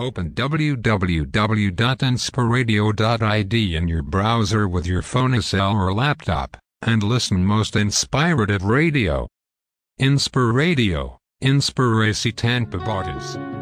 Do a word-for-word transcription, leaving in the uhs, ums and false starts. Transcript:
Open w w w dot inspiradio dot I D in your browser with your phone, cell or laptop, and listen most inspirative radio. Inspiradio, Inspiracy Tanpa Borders.